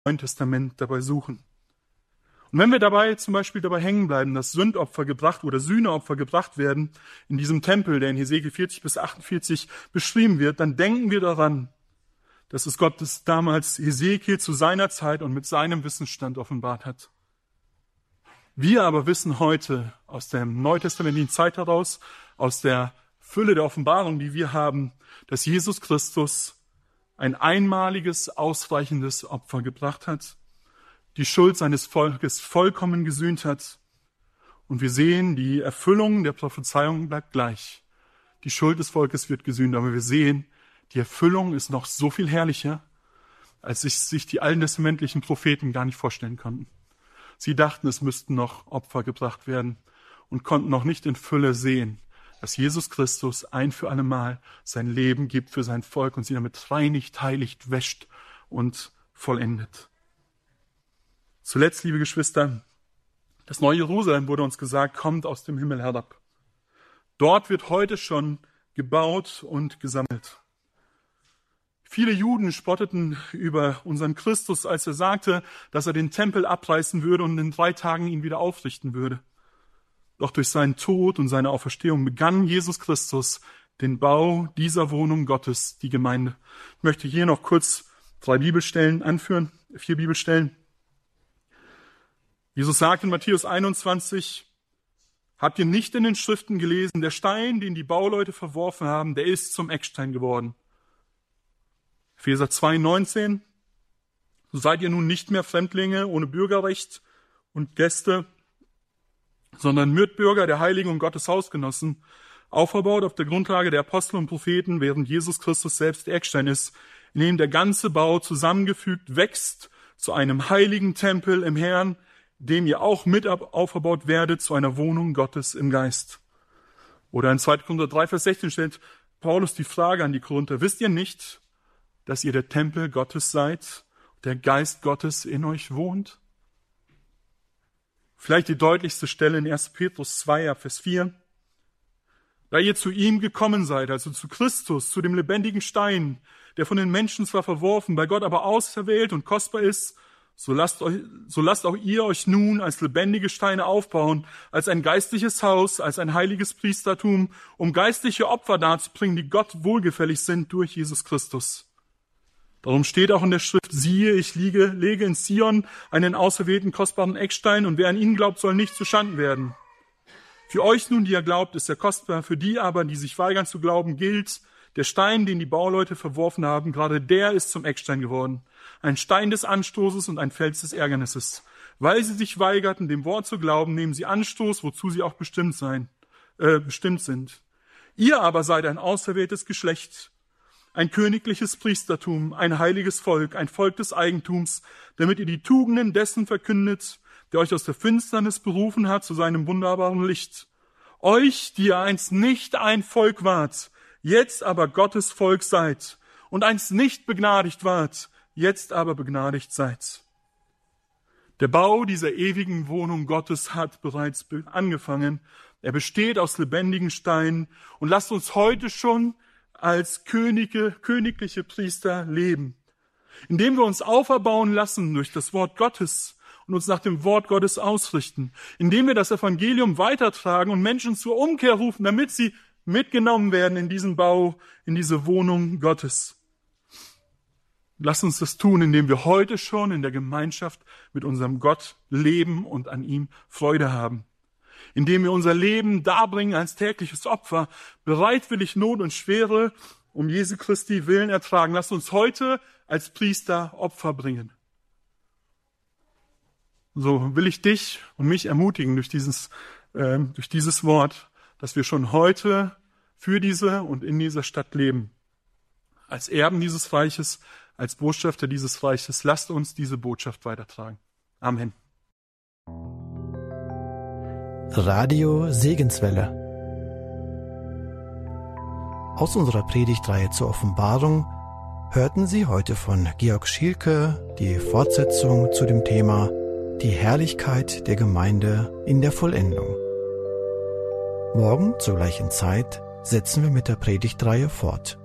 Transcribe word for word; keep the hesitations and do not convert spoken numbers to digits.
Neuen Testament dabei suchen. Und wenn wir dabei zum Beispiel dabei hängen bleiben, dass Sündopfer gebracht oder Sühneopfer gebracht werden in diesem Tempel, der in Hesekiel vierzig bis achtundvierzig beschrieben wird, dann denken wir daran, dass es Gott das damals Hesekiel zu seiner Zeit und mit seinem Wissensstand offenbart hat. Wir aber wissen heute aus der neutestamentlichen Zeit heraus, aus der Fülle der Offenbarung, die wir haben, dass Jesus Christus ein einmaliges, ausreichendes Opfer gebracht hat, die Schuld seines Volkes vollkommen gesühnt hat. Und wir sehen, die Erfüllung der Prophezeiung bleibt gleich. Die Schuld des Volkes wird gesühnt, aber wir sehen, die Erfüllung ist noch so viel herrlicher, als sich, sich die alttestamentlichen Propheten gar nicht vorstellen konnten. Sie dachten, es müssten noch Opfer gebracht werden und konnten noch nicht in Fülle sehen, dass Jesus Christus ein für alle Mal sein Leben gibt für sein Volk und sie damit reinigt, heiligt, wäscht und vollendet. Zuletzt, liebe Geschwister, das neue Jerusalem, wurde uns gesagt, kommt aus dem Himmel herab. Dort wird heute schon gebaut und gesammelt. Viele Juden spotteten über unseren Christus, als er sagte, dass er den Tempel abreißen würde und in drei Tagen ihn wieder aufrichten würde. Doch durch seinen Tod und seine Auferstehung begann Jesus Christus den Bau dieser Wohnung Gottes, die Gemeinde. Ich möchte hier noch kurz drei Bibelstellen anführen, vier Bibelstellen. Jesus sagt in Matthäus einundzwanzig, habt ihr nicht in den Schriften gelesen, der Stein, den die Bauleute verworfen haben, der ist zum Eckstein geworden. Epheser zwei, neunzehn, so seid ihr nun nicht mehr Fremdlinge ohne Bürgerrecht und Gäste, sondern Mitbürger der Heiligen und Gottes Hausgenossen, auferbaut auf der Grundlage der Apostel und Propheten, während Jesus Christus selbst der Eckstein ist, in dem der ganze Bau zusammengefügt wächst zu einem heiligen Tempel im Herrn, dem ihr auch mit auferbaut werdet zu einer Wohnung Gottes im Geist. Oder in zweiter Korinther drei, Vers sechzehn stellt Paulus die Frage an die Korinther, wisst ihr nicht, dass ihr der Tempel Gottes seid, der Geist Gottes in euch wohnt? Vielleicht die deutlichste Stelle in erster Petrus zwei, Vers vier. Da ihr zu ihm gekommen seid, also zu Christus, zu dem lebendigen Stein, der von den Menschen zwar verworfen, bei Gott aber auserwählt und kostbar ist, so lasst, euch, so lasst auch ihr euch nun als lebendige Steine aufbauen, als ein geistliches Haus, als ein heiliges Priestertum, um geistliche Opfer darzubringen, die Gott wohlgefällig sind durch Jesus Christus. Darum steht auch in der Schrift, siehe, ich liege, lege in Zion einen auserwählten, kostbaren Eckstein, und wer an ihn glaubt, soll nicht zuschanden werden. Für euch nun, die ihr glaubt, ist er kostbar, für die aber, die sich weigern zu glauben, gilt, der Stein, den die Bauleute verworfen haben, gerade der ist zum Eckstein geworden. Ein Stein des Anstoßes und ein Fels des Ärgernisses. Weil sie sich weigerten, dem Wort zu glauben, nehmen sie Anstoß, wozu sie auch bestimmt sein, äh, bestimmt sind. Ihr aber seid ein auserwähltes Geschlecht, ein königliches Priestertum, ein heiliges Volk, ein Volk des Eigentums, damit ihr die Tugenden dessen verkündet, der euch aus der Finsternis berufen hat zu seinem wunderbaren Licht. Euch, die ihr einst nicht ein Volk wart, jetzt aber Gottes Volk seid, und einst nicht begnadigt wart, jetzt aber begnadigt seid. Der Bau dieser ewigen Wohnung Gottes hat bereits angefangen. Er besteht aus lebendigen Steinen, und lasst uns heute schon als Könige, königliche Priester leben, indem wir uns auferbauen lassen durch das Wort Gottes und uns nach dem Wort Gottes ausrichten, indem wir das Evangelium weitertragen und Menschen zur Umkehr rufen, damit sie mitgenommen werden in diesen Bau, in diese Wohnung Gottes. Lass uns das tun, indem wir heute schon in der Gemeinschaft mit unserem Gott leben und an ihm Freude haben. Indem wir unser Leben darbringen als tägliches Opfer, bereitwillig Not und Schwere um Jesu Christi willen ertragen. Lass uns heute als Priester Opfer bringen. So will ich dich und mich ermutigen durch dieses, äh, durch dieses Wort, dass wir schon heute für diese und in dieser Stadt leben. Als Erben dieses Reiches, als Botschafter dieses Reiches, lasst uns diese Botschaft weitertragen. Amen. Radio Segenswelle. Aus unserer Predigtreihe zur Offenbarung hörten Sie heute von Georg Schielke die Fortsetzung zu dem Thema Die Herrlichkeit der Gemeinde in der Vollendung. Morgen zur gleichen Zeit setzen wir mit der Predigtreihe fort.